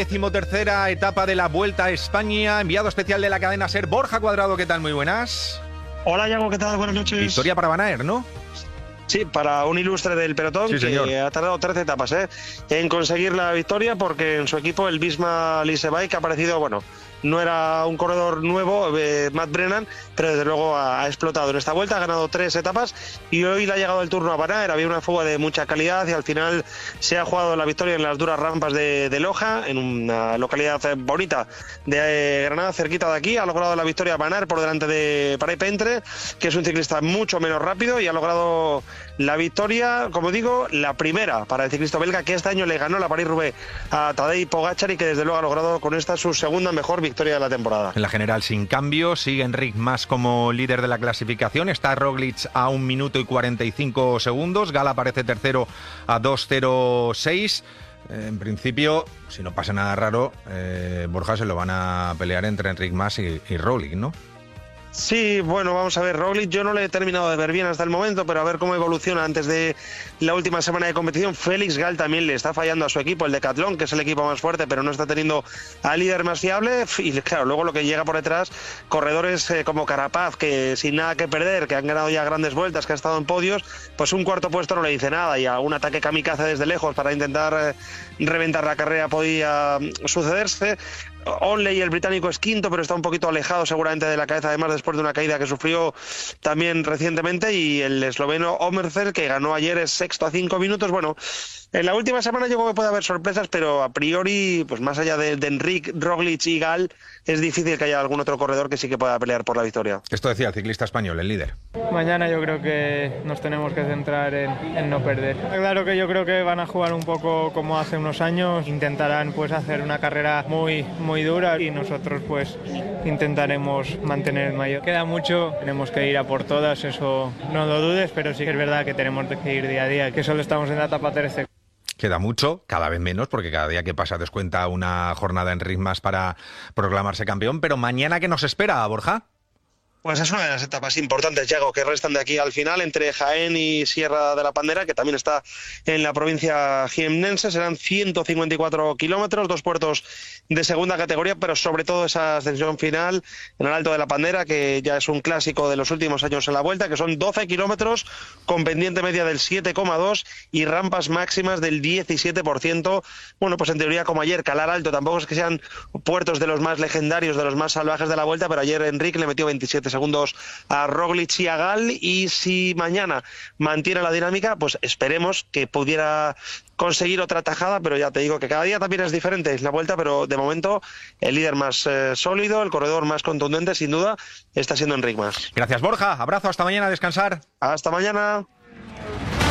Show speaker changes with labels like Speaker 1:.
Speaker 1: 13ª etapa de la Vuelta a España, enviado especial de la cadena SER, Borja Cuadrado, ¿qué tal? Muy buenas.
Speaker 2: Hola, Iago, ¿qué tal? Buenas noches.
Speaker 1: Victoria para Van Aert, ¿no?
Speaker 2: Sí, para un ilustre del pelotón,
Speaker 1: sí, señor,
Speaker 2: que ha tardado 13 etapas en conseguir la victoria, porque en su equipo el Visma Lease Bike ha aparecido, bueno, no era un corredor nuevo, Matt Brennan, pero desde luego ha explotado en esta vuelta, ha ganado 3 etapas y hoy le ha llegado el turno a Van Aert. Había una fuga de mucha calidad y al final se ha jugado la victoria en las duras rampas de Loja, en una localidad bonita de Granada, cerquita de aquí. Ha logrado la victoria Van Aert por delante de Parey Pentre, que es un ciclista mucho menos rápido, y ha logrado la victoria, como digo, la primera para el ciclista belga, que este año le ganó la París-Roubaix a Tadej Pogačar y que desde luego ha logrado con esta su segunda mejor victoria de la temporada.
Speaker 1: En la general sin cambio, sigue Enric Mas como líder de la clasificación, está Roglic a 1 minuto y 45 segundos, Gala aparece tercero a 2:06. En principio, si no pasa nada raro, Borja, se lo van a pelear entre Enric Mas y Roglic, ¿no?
Speaker 2: Sí, bueno, vamos a ver, Roglic yo no le he terminado de ver bien hasta el momento, pero a ver cómo evoluciona antes de la última semana de competición. Félix Gall también le está fallando a su equipo, el Decathlon, que es el equipo más fuerte, pero no está teniendo al líder más fiable. Y claro, luego lo que llega por detrás, corredores como Carapaz, que sin nada que perder, que han ganado ya grandes vueltas, que ha estado en podios, pues un cuarto puesto no le dice nada, y a un ataque kamikaze desde lejos para intentar reventar la carrera podía sucederse. Onley, el británico, es quinto, pero está un poquito alejado seguramente de la cabeza, además después de una caída que sufrió también recientemente, y el esloveno Omerzer, que ganó ayer, es sexto a 5 minutos. Bueno, en la última semana yo creo que puede haber sorpresas, pero a priori, pues más allá de Enric, Roglic y Gall, es difícil que haya algún otro corredor que sí que pueda pelear por la victoria.
Speaker 1: Esto decía el ciclista español, el líder.
Speaker 3: Mañana yo creo que nos tenemos que centrar en no perder. Claro que yo creo que van a jugar un poco como hace unos años, intentarán pues hacer una carrera muy dura y nosotros pues intentaremos mantener el mayor. Queda mucho, tenemos que ir a por todas, eso no lo dudes, pero sí que es verdad que tenemos que ir día a día, que solo estamos en la etapa 13.
Speaker 1: Queda mucho, cada vez menos, porque cada día que pasa descuenta una jornada en ritmas para proclamarse campeón. Pero mañana, ¿qué nos espera, Borja?
Speaker 2: Pues es una de las etapas importantes, Yago, que restan de aquí al final, entre Jaén y Sierra de la Pandera, que también está en la provincia jiennense. Serán 154 kilómetros, 2 puertos de segunda categoría, pero sobre todo esa ascensión final en el Alto de la Pandera, que ya es un clásico de los últimos años en la Vuelta, que son 12 kilómetros con pendiente media del 7,2 y rampas máximas del 17%. Bueno, pues en teoría, como ayer, calar alto. Tampoco es que sean puertos de los más legendarios, de los más salvajes de la Vuelta, pero ayer Enric le metió 27 segundos a Roglic y a Gall, y si mañana mantiene la dinámica, pues esperemos que pudiera conseguir otra tajada, pero ya te digo que cada día también es diferente la Vuelta, pero de momento el líder más sólido, el corredor más contundente, sin duda, está siendo Enric Mas.
Speaker 1: Gracias, Borja, abrazo, hasta mañana, a descansar.
Speaker 2: Hasta mañana.